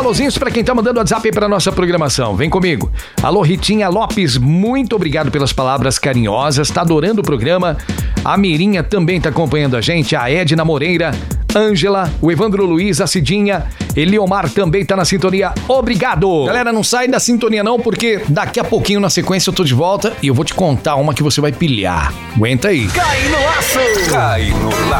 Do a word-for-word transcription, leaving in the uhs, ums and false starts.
alôzinhos pra quem tá mandando WhatsApp aí pra nossa programação. Vem comigo. Alô, Ritinha Lopes, muito obrigado pelas palavras carinhosas. Tá adorando o programa. A Mirinha também tá acompanhando a gente. A Edna Moreira, Ângela, o Evandro Luiz, a Cidinha, Eliomar também tá na sintonia. Obrigado! Galera, não sai da sintonia não, porque daqui a pouquinho na sequência eu tô de volta e eu vou te contar uma que você vai pilhar. Aguenta aí. Cai no laço! Cai no laço!